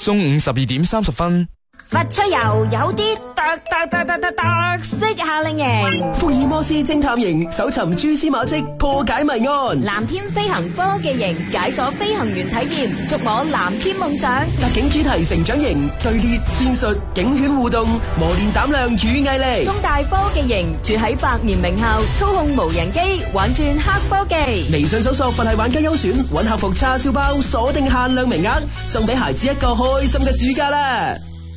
中午12:30。 佛出遊有啲特色夏令營， 福爾摩斯偵探營搜尋蛛絲馬跡，破解謎案； 藍天飛行科技營解鎖飛行員體驗，觸摸藍天夢想； 特警主題成長營隊列戰術，警犬互動，磨練膽量與毅力； 中大科技營住喺百年名校，操控無人機玩轉黑科技。 微信搜索佛系玩家優選，揾客服叉燒包，鎖定限量名額，送俾孩子一個開心嘅暑假啦！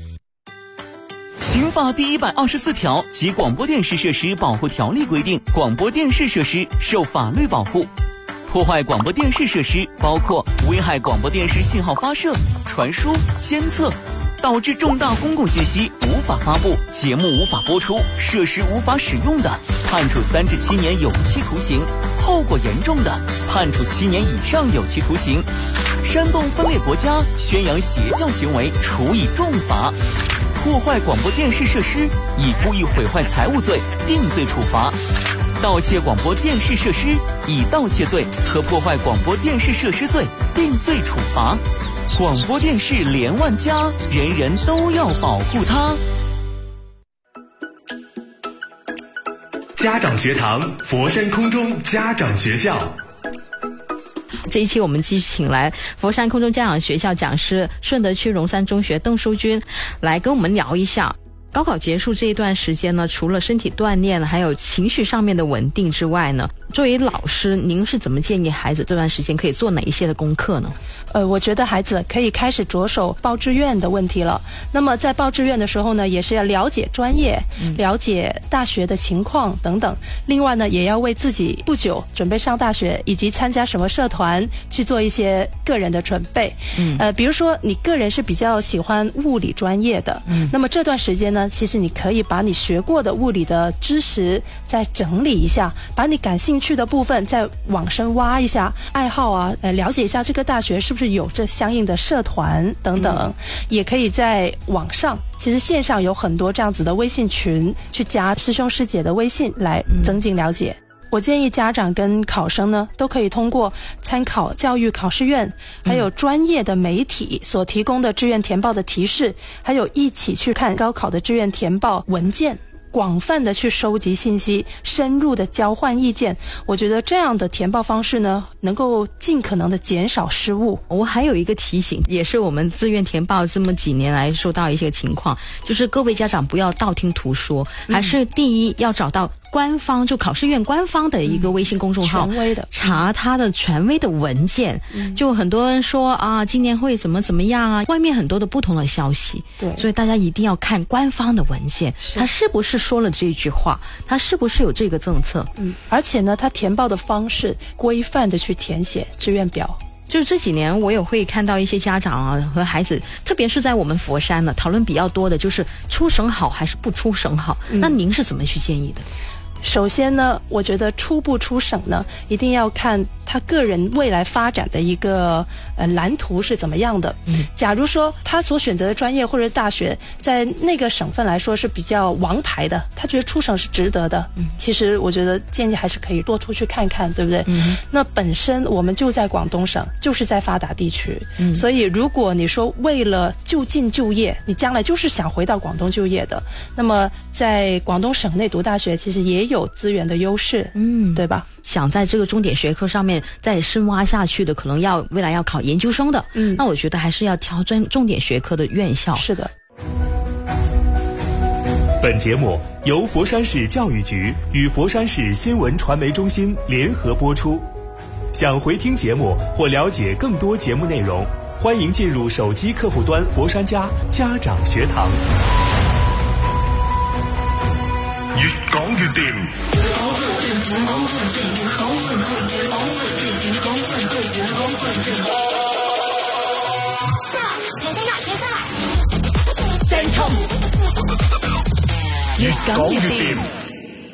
刑法第124條及廣播電視設施保護條例規定，廣播電視設施受法律保護。破壞廣播電視設施包括危害廣播電視信號發射、傳輸、監測，導致重大公共信息無法發布、節目無法播出、設施無法使用的，判處3至7年有期徒刑；後果嚴重的，判處7年以上有期徒刑。煽動分裂國家、宣揚邪教行為，處以重罰。破壞廣播電視設施，以故意毀壞財物罪定罪處罰；盜竊廣播電視設施，以盜竊罪和破壞廣播電視設施罪定罪處罰。廣播電視連萬家，人人都要保護它。 家長學堂，佛山空中家長學校。 这一期我们继续请来佛山空中家长学校讲师顺德区荣山中学邓淑君来跟我们聊一下高考结束这一段时间呢，除了身体锻炼还有情绪上面的稳定之外呢，作为老师您是怎么建议孩子这段时间可以做哪一些的功课呢？ 我觉得孩子可以开始着手报志愿的问题了。那么在报志愿的时候呢，也是要了解专业，了解大学的情况等等。另外呢，也要为自己不久准备上大学以及参加什么社团去做一些个人的准备。比如说你个人是比较喜欢物理专业的，那么这段时间呢，其实你可以把你学过的物理的知识再整理一下，把你感兴趣的部分再往深挖一下，爱好啊，了解一下这个大学是不是有这相应的社团等等。也可以在网上，其实线上有很多这样子的微信群，去加师兄师姐的微信来增进了解。我建议家长跟考生呢，都可以通过参考教育考试院还有专业的媒体所提供的志愿填报的提示，还有一起去看高考的志愿填报文件，广泛的去收集信息，深入的交换意见。我觉得这样的填报方式呢，能够尽可能的减少失误。 我还有一个提醒，也是我们自愿填报这么几年来受到一些情况，就是各位家长不要道听途说，还是第一要找到官方，就考试院官方的一个微信公众号， 权威的， 查他的权威的文件。就很多人说啊，今年会怎么样啊，外面很多的不同的消息， 对， 所以大家一定要看官方的文件，他是不是说了这句话，他是不是有这个政策。 而且呢，他填报的方式规范的去填写志愿表。 就是这几年我也会看到一些家长啊和孩子，特别是在我们佛山呢，讨论比较多的就是出省好还是不出省好。那您是怎么去建议的？ 首先呢，我觉得出不出省呢，一定要看他个人未来发展的一个蓝图是怎么样的。假如说他所选择的专业或者大学在那个省份来说是比较王牌的，他觉得出省是值得的，其实我觉得建议还是可以多出去看看，对不对？那本身我们就在广东省，就是在发达地区，所以如果你说为了就近就业，你将来就是想回到广东就业的，那么在广东省内读大学其实也有资源的优势，对吧？ 想在这个重点学科上面再深挖下去的，可能未来要考研究生的，那我觉得还是要挑重点学科的院校。 是的。 本节目由佛山市教育局与佛山市新闻传媒中心联合播出。想回听节目或了解更多节目内容，欢迎进入手机客户端佛山家长学堂。越講越掂， 正衝， 越講越掂。